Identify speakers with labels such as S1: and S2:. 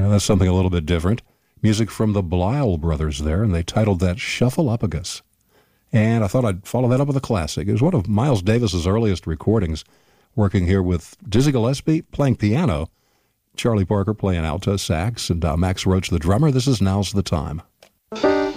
S1: that's something a little bit different. Music from the Blyle Brothers there, and they titled that Shuffle-Upagus. And I thought I'd follow that up with a classic. It was one of Miles Davis's earliest recordings, working here with Dizzy Gillespie playing piano, Charlie Parker playing alto sax, and Max Roach the drummer. This is Now's the Time.